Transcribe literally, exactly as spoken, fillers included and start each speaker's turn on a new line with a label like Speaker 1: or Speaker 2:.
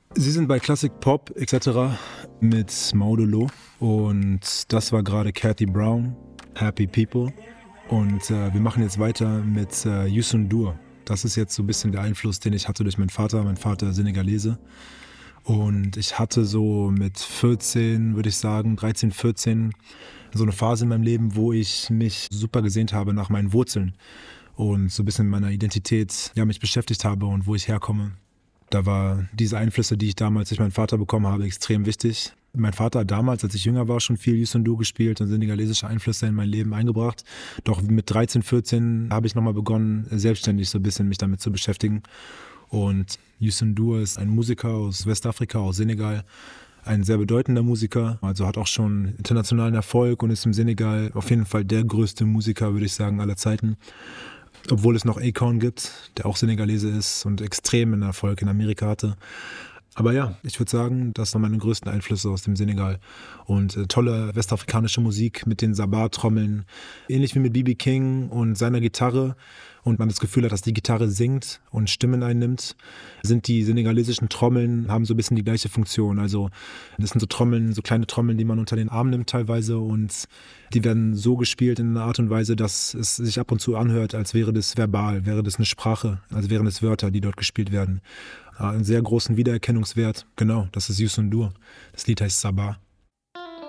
Speaker 1: Sie sind bei Classic Pop et cetera mit Maudolo und das war gerade Cathy Brown, Happy People. Und äh, wir machen jetzt weiter mit äh, Youssou N'Dour. Das ist jetzt so ein bisschen der Einfluss, den ich hatte durch meinen Vater. Mein Vater Senegalese. Und ich hatte so mit vierzehn, würde ich sagen, dreizehn, vierzehn, so eine Phase in meinem Leben, wo ich mich super gesehnt habe nach meinen Wurzeln und so ein bisschen mit meiner Identität, ja, mich beschäftigt habe und wo ich herkomme. Da war diese Einflüsse, die ich damals durch meinen Vater bekommen habe, extrem wichtig. Mein Vater hat damals, als ich jünger war, schon viel Youssou N'Dour gespielt und senegalesische Einflüsse in mein Leben eingebracht. Doch mit dreizehn, vierzehn habe ich nochmal begonnen, selbstständig so ein bisschen mich damit zu beschäftigen. Und Youssou N'Dour ist ein Musiker aus Westafrika, aus Senegal, ein sehr bedeutender Musiker, also hat auch schon internationalen Erfolg und ist im Senegal auf jeden Fall der größte Musiker, würde ich sagen, aller Zeiten. Obwohl es noch Akon gibt, der auch Senegalese ist und extremen Erfolg in Amerika hatte. Aber ja, ich würde sagen, das waren meine größten Einflüsse aus dem Senegal. Und äh, tolle westafrikanische Musik mit den Sabah-Trommeln, ähnlich wie mit B B King und seiner Gitarre. Und man das Gefühl hat, dass die Gitarre singt und Stimmen einnimmt, sind die senegalesischen Trommeln, haben so ein bisschen die gleiche Funktion. Also das sind so Trommeln, so kleine Trommeln, die man unter den Arm nimmt teilweise und die werden so gespielt in einer Art und Weise, dass es sich ab und zu anhört, als wäre das verbal, wäre das eine Sprache, als wären es Wörter, die dort gespielt werden. Einen sehr großen Wiedererkennungswert, genau, das ist Youssou N'Dour. Das Lied heißt Sabah.